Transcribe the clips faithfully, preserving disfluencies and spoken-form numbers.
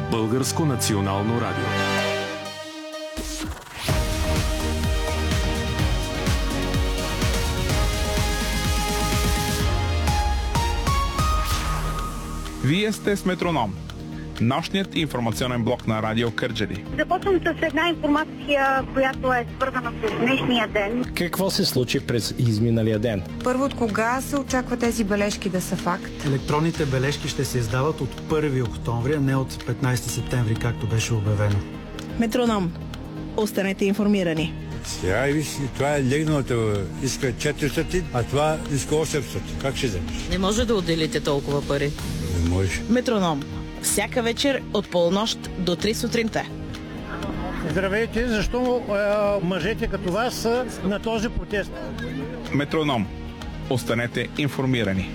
Българско национално радио. Вие сте с Метроном, нощният информационен блок на Радио Кърджали. Започвам с една информация, която е свързана с днешния ден. Какво се случи през изминалия ден? Първо, от кога се очаква тези бележки да са факт? Електронните бележки ще се издават от първи октомври, а не от петнайсети септември, както беше обявено. Метроном. Останете информирани. Сега и виж, това е легналата, иска четиристотин, а това иска осемстотин. Как ще вземеш? Не може да отделите толкова пари. Не може. Метроном. Всяка вечер от полунощ до три сутринта. Здравейте, защо е, мъжете като вас са на този протест? Метроном. Останете информирани.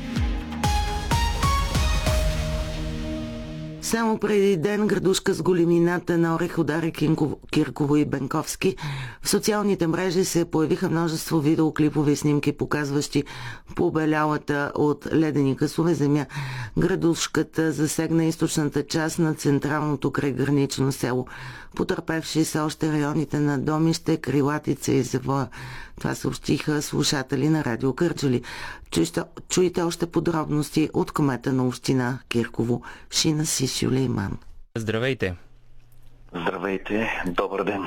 Само преди ден градушка с големината на Ореходари, Кирково и Бенковски в социалните мрежи се появиха множество видеоклипове и снимки, показващи побелялата от ледени късове земя. Градушката засегна източната част на централното крайгранично село. Потърпевши са още районите на Домище, Крилатица и Завоя. Това съобщиха слушатели на Радио Кърджали. Чуйте, чуйте още подробности от кмета на община Кирково, Шинаси Сюлейман. Здравейте! Здравейте! Добър ден!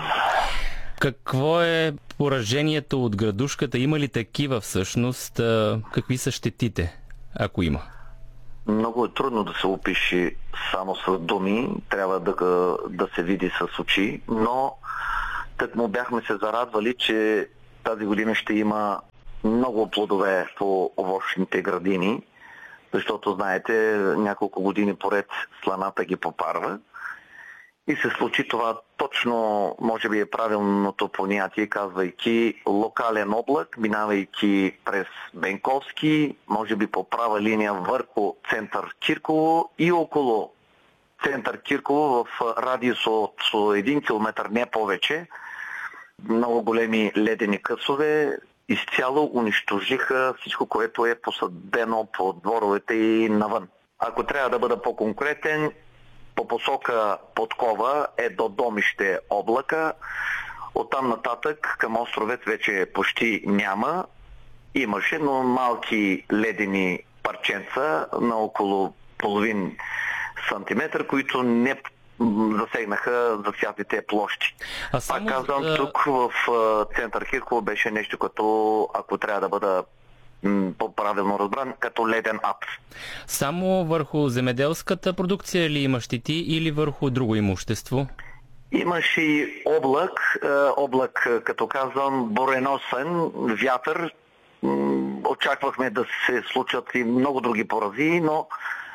Какво е поражението от градушката? Има ли такива всъщност? Какви са щетите, ако има? Много е трудно да се опише само с думи, трябва да, да се види с очи, но так му бяхме се зарадвали, че тази година ще има много плодове по овощните градини, защото, знаете, няколко години поред сланата ги попарва. И се случи това точно, може би е правилното понятие, казвайки локален облак, минавайки през Бенковски, може би по права линия върху център Кирково и около център Кирково в радиус от един километър, не повече. Много големи ледени късове изцяло унищожиха всичко, което е посадено по дворовете и навън. Ако трябва да бъда по-конкретен, по посока Подкова е до Домище облака. Оттам нататък към островец вече почти няма. Имаше, но малки ледени парченца на около половин сантиметър, които не засегнаха засятите площи. А само... Пак казвам, тук в център Кирково беше нещо като, ако трябва да бъда по-правилно разбран, като леден ад. Само върху земеделската продукция ли има щети или върху друго имущество? Имаше и облак, облак, като казвам, буреносен, вятър. Очаквахме да се случат и много други порази, но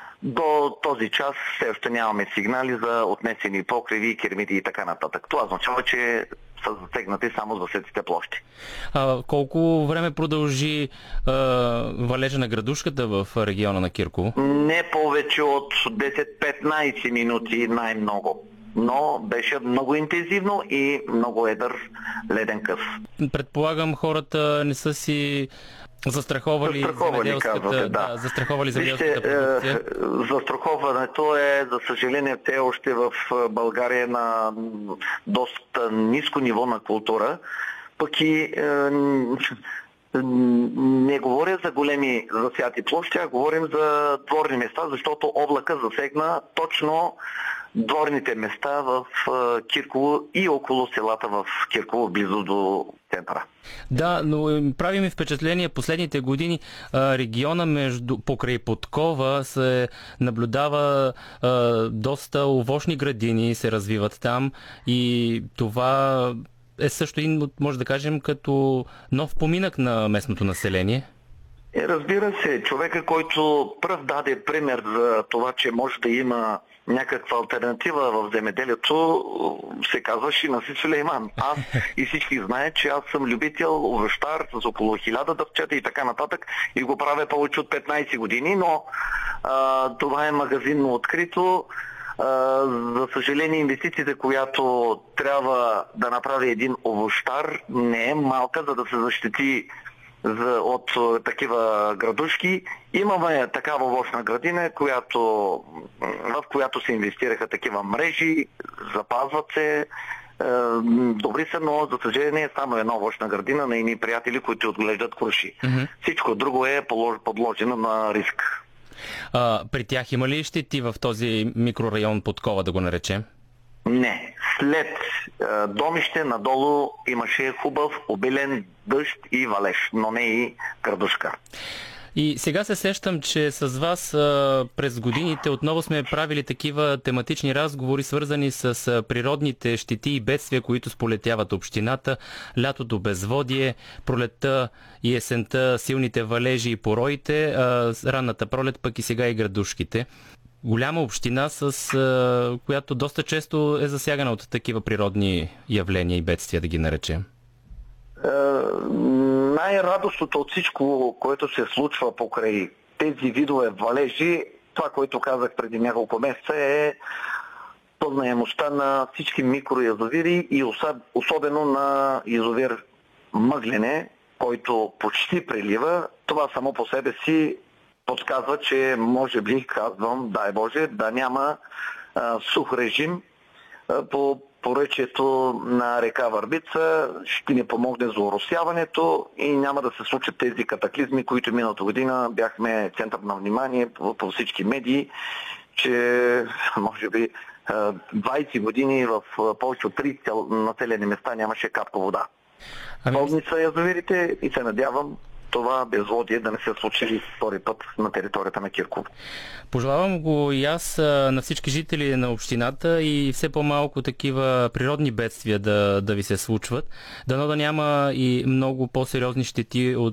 до този час все още нямаме сигнали за отнесени покриви, кермиди и така нататък. Това означава, че са засегнати само засетите площи. А, колко време продължи а, валежа на градушката в региона на Кирково? Не повече от десет-петнайсет минути най-много. Но беше много интензивно и много едър леден къс. Предполагам, хората не са си застраховали, застраховали казвате, да. да. Застраховали земеделската продукция. Е, застраховането е, за съжаление, все още в България на доста ниско ниво на култура. Пък и е, не говоря за големи засяти площи, а говорим за дворни места, защото облака засегна точно дворните места в Кирково и около селата в Кирково, близо до центъра. Да, но прави ми впечатление последните години региона между покрай Подкова се наблюдава доста овощни градини се развиват там и това е също един, може да кажем, като нов поминък на местното население. Е, разбира се, човека, който пръв даде пример за това, че може да има някаква алтернатива в земеделието, се казва Шинаси Сюлейман. Аз и всички знаят, че аз съм любител, овощар с около хиляда дъвчета и така нататък и го правя повече от петнайсет години, но а, това е магазинно открито. А, за съжаление, инвестицията, която трябва да направи един овощар, не е малка, за да се защити за, от такива градушки. Имаме такава овощна градина, която, в която се инвестираха такива мрежи, запазват се, добри са, но за съжаление само една овощна градина на едни приятели, които отглеждат круши. Mm-hmm. Всичко друго е подложено на риск. А, при тях има ли щети в този микрорайон Подкова, да го наречем? Не. След е, домище надолу имаше хубав, обилен дъжд и валеж, но не и градушка. И сега се сещам, че с вас а, през годините отново сме правили такива тематични разговори, свързани с а, природните щети и бедствия, които сполетяват общината, лятото безводие, пролетта и есента, силните валежи и пороите, а, ранната пролет, пък и сега и градушките. Голяма община, с а, която доста често е засягана от такива природни явления и бедствия, да ги наречем. Най-радостното от всичко, което се случва покрай тези видове валежи, това, което казах преди няколко месеца, е пълнаемостта на всички микроязовири и особено на язовир Мъглене, който почти прелива. Това само по себе си подсказва, че може би, казвам, дай Боже, да няма а, сух режим а, по поречието на река Върбица, ще ни помогне за оросяването и няма да се случат тези катаклизми, които миналата година бяхме център на внимание по, по всички медии, че може би двайсет години в повече от трийсет населени места нямаше капка вода. Пълни са язовирите и се надявам това безводие да не се случи втори път на територията на Кирково. Пожелавам го и аз на всички жители на общината и все по-малко такива природни бедствия да, да ви се случват. Дано да няма и много по-сериозни щети от